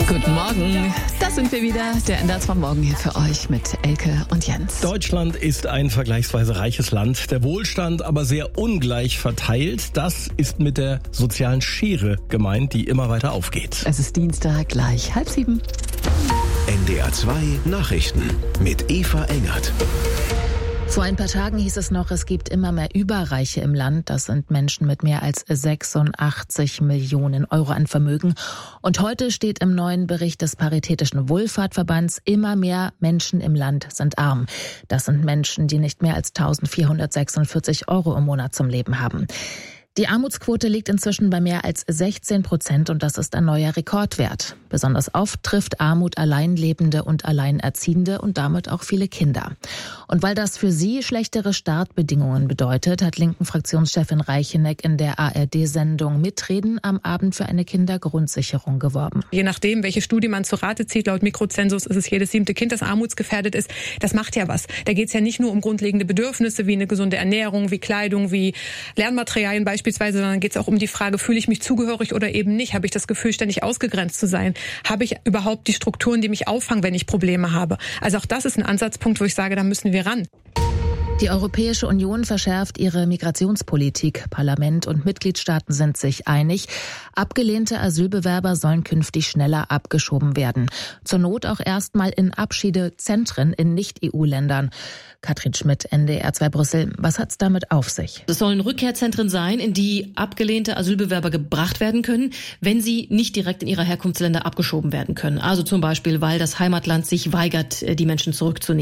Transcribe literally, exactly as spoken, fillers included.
Guten Morgen, das sind wir wieder, der Ender vom Morgen hier für euch mit Elke und Jens. Deutschland ist ein vergleichsweise reiches Land, der Wohlstand aber sehr ungleich verteilt. Das ist mit der sozialen Schere gemeint, die immer weiter aufgeht. Es ist Dienstag, gleich halb sieben. N D R zwei Nachrichten mit Eva Engert. Vor ein paar Tagen hieß es noch, es gibt immer mehr Überreiche im Land. Das sind Menschen mit mehr als sechsundachtzig Millionen Euro an Vermögen. Und heute steht im neuen Bericht des Paritätischen Wohlfahrtverbands, immer mehr Menschen im Land sind arm. Das sind Menschen, die nicht mehr als eintausendvierhundertsechsundvierzig Euro im Monat zum Leben haben. Die Armutsquote liegt inzwischen bei mehr als sechzehn Prozent und das ist ein neuer Rekordwert. Besonders oft trifft Armut Alleinlebende und Alleinerziehende und damit auch viele Kinder. Und weil das für sie schlechtere Startbedingungen bedeutet, hat Linken-Fraktionschefin Reicheneck in der A R D-Sendung Mitreden am Abend für eine Kindergrundsicherung geworben. Je nachdem, welche Studie man zur Rate zieht, laut Mikrozensus ist es jedes siebte Kind, das armutsgefährdet ist. Das macht ja was. Da geht es ja nicht nur um grundlegende Bedürfnisse wie eine gesunde Ernährung, wie Kleidung, wie Lernmaterialien beispielsweise. Beispielsweise, sondern geht es auch um die Frage, fühle ich mich zugehörig oder eben nicht? Habe ich das Gefühl, ständig ausgegrenzt zu sein? Habe ich überhaupt die Strukturen, die mich auffangen, wenn ich Probleme habe? Also auch das ist ein Ansatzpunkt, wo ich sage, da müssen wir ran. Die Europäische Union verschärft ihre Migrationspolitik. Parlament und Mitgliedstaaten sind sich einig. Abgelehnte Asylbewerber sollen künftig schneller abgeschoben werden. Zur Not auch erstmal in Abschiedezentren in Nicht-E U-Ländern. Katrin Schmidt, N D R zwei Brüssel. Was hat's damit auf sich? Es sollen Rückkehrzentren sein, in die abgelehnte Asylbewerber gebracht werden können, wenn sie nicht direkt in ihre Herkunftsländer abgeschoben werden können. Also zum Beispiel, weil das Heimatland sich weigert, die Menschen zurückzunehmen.